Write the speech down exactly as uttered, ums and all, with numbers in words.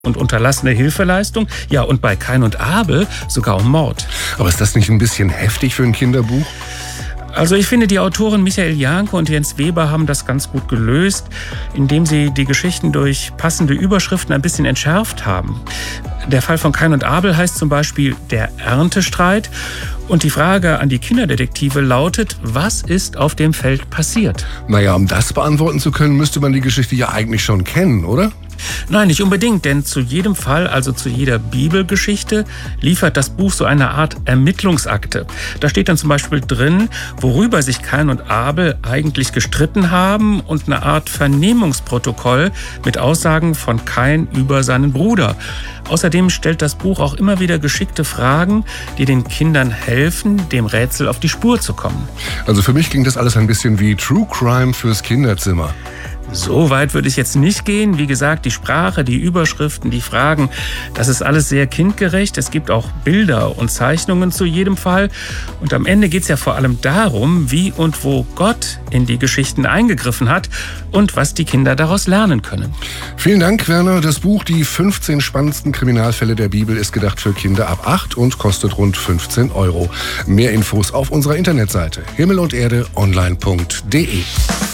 und unterlassene Hilfeleistung, ja, und bei Kain und Abel sogar um Mord. Aber ist das nicht ein bisschen heftig für ein Kinderbuch? Also ich finde, die Autoren Michael Jahnke und Jens Weber haben das ganz gut gelöst, indem sie die Geschichten durch passende Überschriften ein bisschen entschärft haben. Der Fall von Kain und Abel heißt zum Beispiel der Erntestreit. Und die Frage an die Kinderdetektive lautet, was ist auf dem Feld passiert? Naja, um das beantworten zu können, müsste man die Geschichte ja eigentlich schon kennen, oder? Nein, nicht unbedingt, denn zu jedem Fall, also zu jeder Bibelgeschichte, liefert das Buch so eine Art Ermittlungsakte. Da steht dann zum Beispiel drin, worüber sich Kain und Abel eigentlich gestritten haben und eine Art Vernehmungsprotokoll mit Aussagen von Kain über seinen Bruder. Außerdem stellt das Buch auch immer wieder geschickte Fragen, die den Kindern helfen, dem Rätsel auf die Spur zu kommen. Also für mich klingt das alles ein bisschen wie True Crime fürs Kinderzimmer. So weit würde ich jetzt nicht gehen. Wie gesagt, die Sprache, die Überschriften, die Fragen, das ist alles sehr kindgerecht. Es gibt auch Bilder und Zeichnungen zu jedem Fall. Und am Ende geht es ja vor allem darum, wie und wo Gott in die Geschichten eingegriffen hat und was die Kinder daraus lernen können. Vielen Dank, Werner. Das Buch Die fünfzehn spannendsten Kriminalfälle der Bibel ist gedacht für Kinder ab acht und kostet rund fünfzehn Euro. Mehr Infos auf unserer Internetseite himmel und erde online punkt de.